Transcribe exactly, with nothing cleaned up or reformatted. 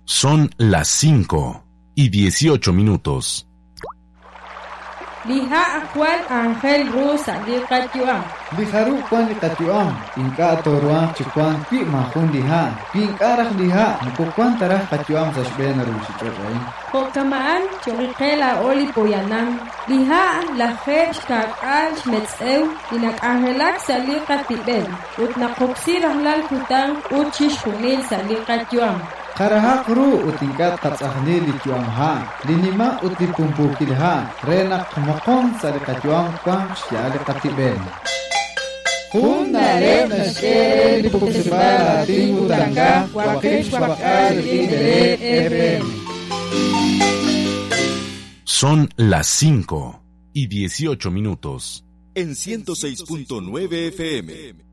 Son las cinco y dieciocho minutos. Liha Juan Ángel Rusa Liha Juan. Liharu Juan Liha Inka Toruan Chuan Pi Mahun Liha Pinkarah Liha Mukuan Tarah Juan Sashben Rusichoy. Kokamaan Chorikela Oli Poyanan Liha La Hech Kakal Schmetzeu Inak Angelak Salika Tibel Utnakopsirah Lal Kutan Uchish Kunil Salika Juan. Karaha kru utingkat katsahni likyuang ha linima uti pumpukil ha renak mokon sa likatyuang kwang siya likatiben. Hunare na shkere di puksibala tingutangka wakish wakal idere F M. Son las cinco y dieciocho minutos. En ciento seis punto nueve F M.